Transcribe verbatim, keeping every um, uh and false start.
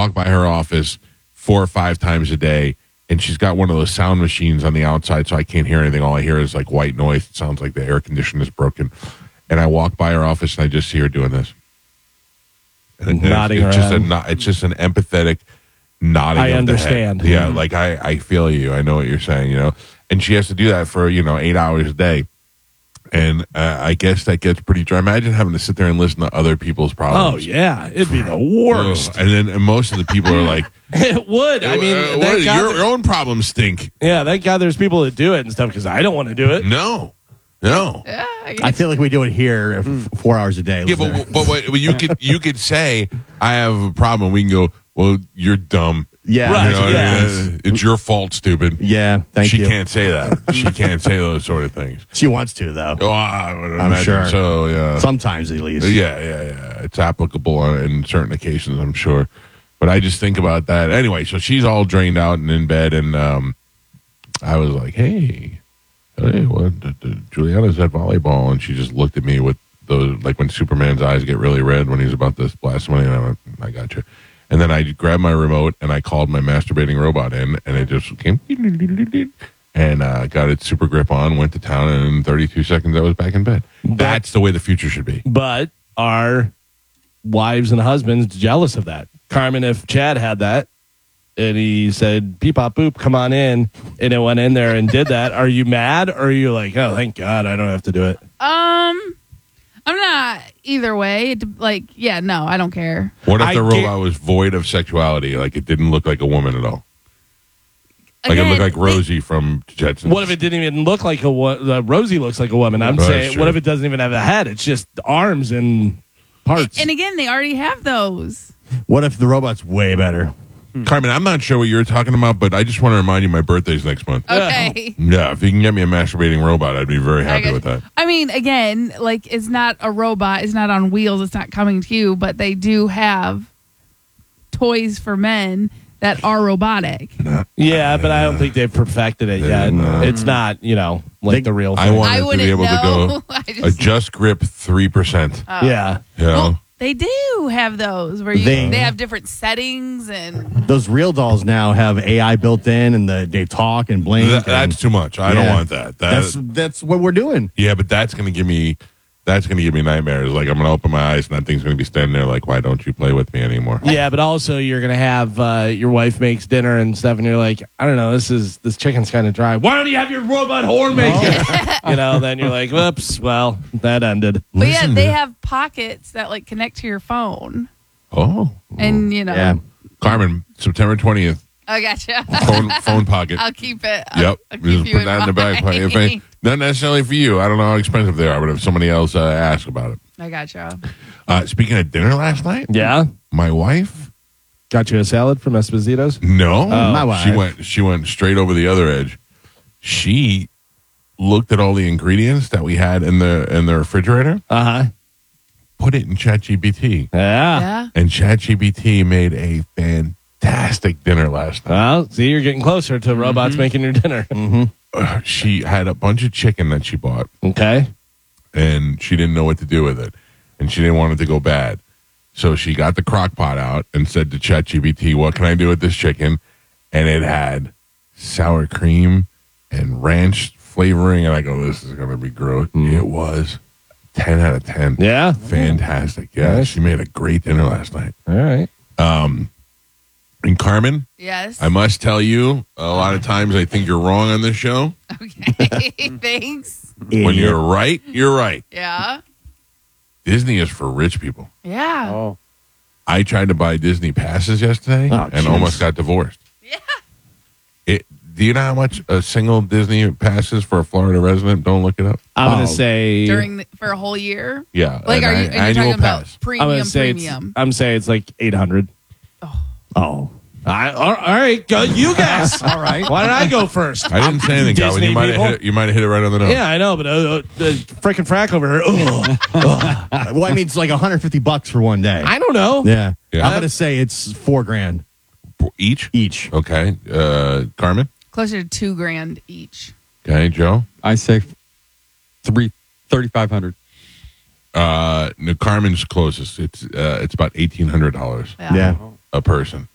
walk by her office four or five times a day, and she's got one of those sound machines on the outside, so I can't hear anything. All I hear is like white noise. It sounds like the air conditioner is broken. And I walk by her office, and I just see her doing this. And nodding it's, it's around. Just a, it's just an empathetic nodding. I of understand. The head. Yeah, like I, I feel you. I know what you're saying, you know. And she has to do that for, you know, eight hours a day. And uh, I guess that gets pretty dry. Imagine having to sit there and listen to other people's problems. Oh, yeah. It'd be the worst. Ugh. And then and most of the people are like, It would. I mean, uh, thank what, God your, that- your own problems stink. yeah, thank God there's people that do it and stuff because I don't want to do it. No. No. Yeah, I I guess. feel like we do it here f- four hours a day. Yeah, but, but what, you could you could say, I have a problem. We can go, well, you're dumb. Yeah, Right, You know what I yeah. mean? It's your fault, stupid. yeah. Thank she you. can't say that. She can't say those sort of things. She wants to though. Oh, I would I'm imagine sure. So, yeah. Sometimes at least. Yeah, yeah, yeah. It's applicable on, in certain occasions, I'm sure. But I just think about that. Anyway, so she's all drained out and in bed, and um, I was like, hey, hey, what? The, the, Juliana's at volleyball, and she just looked at me with those, like when Superman's eyes get really red when he's about to blast money, and I went, I got you. And then I grabbed my remote, and I called my masturbating robot in, and it just came, and uh, got its super grip on, went to town, and in thirty-two seconds, I was back in bed. That's the way the future should be. But our wives and husbands jealous of that. Carmen, if Chad had that and he said, beep, pop, boop, come on in, and it went in there and did that, are you mad or are you like, oh, thank God I don't have to do it? Um, I'm not either way. It, like, yeah, no, I don't care. What if I the get- robot was void of sexuality? Like it didn't look like a woman at all. Like it Again, looked like they- Rosie from Jetsons. What if it didn't even look like a wo- uh, Rosie looks like a woman? I'm That's saying, true. what if it doesn't even have a head? It's just arms and parts. And again, they already have those. What if the robot's way better? Carmen, I'm not sure what you're talking about, but I just want to remind you my birthday's next month. Okay. Yeah, if you can get me a masturbating robot, I'd be very I happy guess- with that. I mean, again, like it's not a robot, it's not on wheels, it's not coming to you, but they do have toys for men that are robotic. yeah, but I don't think they've perfected it yet. No. It's not, you know, like They- the real I thing. want I it to wouldn't be able know. to I go just, adjust grip three percent. yeah. You know? well, they do have those where you They- they, have different settings and Those real dolls now have A I built in, and the, they talk and blink. That- and- that's too much. I don't Yeah. want that. That- That's that's what we're doing. yeah, but that's going to give me that's going to give me nightmares. Like I'm going to open my eyes and that thing's going to be standing there like, why don't you play with me anymore? Yeah, but also you're gonna have uh, your wife makes dinner and stuff, and you're like, I don't know, this is this chicken's kind of dry. Why don't you have your robot horn make it? You know, then you're like, whoops, well, that ended. but yeah, Listen they to- have pockets that like connect to your phone. Oh, And you know Yeah. Carmen, September twentieth, I gotcha. phone phone pocket. I'll keep it. I'll, Yep. I'll Just keep you put that in the back mind. pocket. If I- Not necessarily for you. I don't know how expensive they are, but if somebody else uh, asks about it. I gotcha. Uh, speaking of dinner last night, Yeah, my wife, got you a salad from Esposito's. no, my wife. she went she went straight over the other edge. She looked at all the ingredients that we had in the in the refrigerator, Uh huh. put it in ChatGPT, Yeah. Yeah. and ChatGPT made a fantastic dinner last night. Well, see, you're getting closer to robots making your dinner. Uh, she had a bunch of chicken that she bought, Okay. and she didn't know what to do with it, and she didn't want it to go bad. So she got the crock pot out and said to ChatGPT, what can I do with this chicken? And it had sour cream and ranch flavoring. And I go, this is going to be gross. It was ten out of ten. Yeah. Fantastic. Yeah, Nice. she made a great dinner last night. All right. And Carmen, Yes. I must tell you, a lot of times I think you're wrong on this show. Okay. Thanks. When you're right, you're right. Yeah. Disney is for rich people. Yeah. Oh. I tried to buy Disney passes yesterday Oh, and jeez. almost got divorced. Yeah. It, do you know how much a single Disney pass is for a Florida resident? Don't look it up. I'm Oh. gonna say. During the, for a whole year. Yeah, Like, an are you, a- are you annual talking about pass. I'm premium? gonna say it's. Premium. I'm saying it's like eight hundred. Oh, I, all, all right, go, you guys. All right. Why did I go first? I didn't say anything, Calvin. You Disney might have people. hit it, you might have hit it right on the nose. Yeah, I know, but uh, uh, frickin' frack over here. Ugh. well, I mean, it's like one hundred fifty bucks for one day. I don't know. yeah. Yeah. I'm gonna say it's four grand Each? each. Okay. Uh, Carmen? Closer to two grand each. Okay. Joe? I say three thirty five hundred. Uh, no, Carmen's closest. It's uh, it's about eighteen hundred dollars Yeah. Yeah. a person.